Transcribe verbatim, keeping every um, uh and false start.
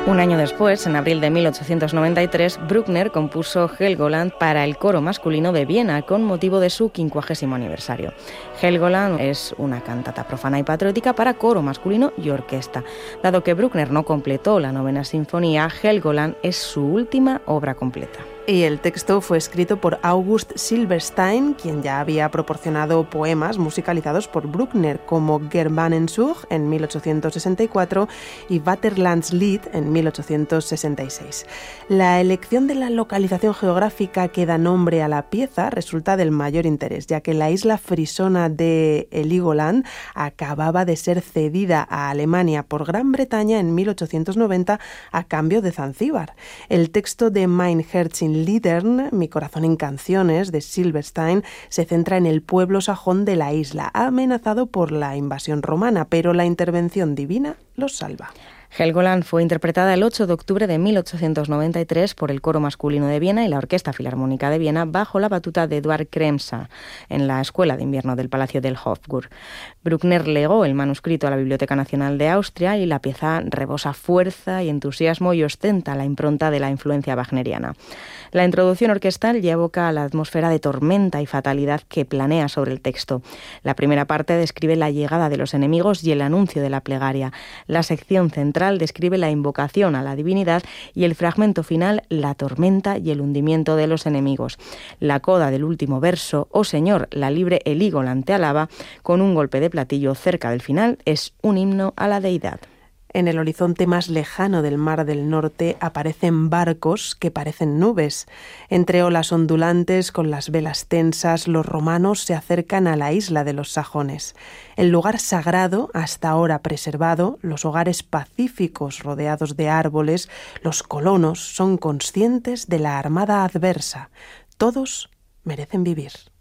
Un año después, en abril de mil ochocientos noventa y tres, Bruckner compuso Helgoland para el coro masculino de Viena con motivo de su quincuagésimo aniversario. Helgoland es una cantata profana y patriótica para coro masculino y orquesta. Dado que Bruckner no completó la novena sinfonía, Helgoland es su última obra completa. Y el texto fue escrito por August Silberstein, quien ya había proporcionado poemas musicalizados por Bruckner, como Germanenzug en mil ochocientos sesenta y cuatro y Vaterlandslied en mil ochocientos sesenta y seis. La elección de la localización geográfica que da nombre a la pieza resulta del mayor interés, ya que la isla frisona de Heligoland acababa de ser cedida a Alemania por Gran Bretaña en mil ochocientos noventa a cambio de Zanzíbar. El texto de Mein Herz in Liedern, Mi corazón en canciones, de Silberstein, se centra en el pueblo sajón de la isla, amenazado por la invasión romana, pero la intervención divina los salva. Helgoland fue interpretada el ocho de octubre de mil ochocientos noventa y tres por el coro masculino de Viena y la Orquesta Filarmónica de Viena bajo la batuta de Eduard Kremsa en la Escuela de Invierno del Palacio del Hofburg. Bruckner legó el manuscrito a la Biblioteca Nacional de Austria y la pieza rebosa fuerza y entusiasmo y ostenta la impronta de la influencia wagneriana. La introducción orquestal ya evoca la atmósfera de tormenta y fatalidad que planea sobre el texto. La primera parte describe la llegada de los enemigos y el anuncio de la plegaria. La sección central describe la invocación a la divinidad y el fragmento final, la tormenta y el hundimiento de los enemigos. La coda del último verso, oh Señor, la libre Heligoland te alaba, con un golpe de platillo cerca del final, es un himno a la deidad. En el horizonte más lejano del Mar del Norte aparecen barcos que parecen nubes. Entre olas ondulantes, con las velas tensas, los romanos se acercan a la isla de los sajones. El lugar sagrado, hasta ahora preservado, los hogares pacíficos rodeados de árboles, los colonos son conscientes de la armada adversa. Todos merecen vivir.